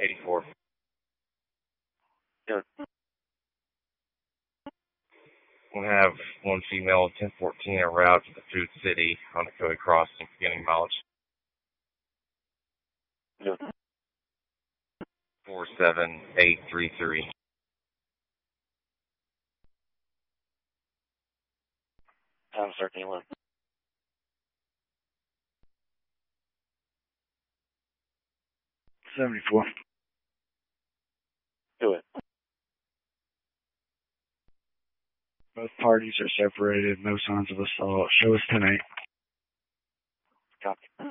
84. Good. We'll have one female 1014 en route to the Food City on the Cody Crossing, beginning mileage. Good. 47833. Time starting to 74. Do it. Both parties are separated. No signs of assault. Show us 10-8. Copy.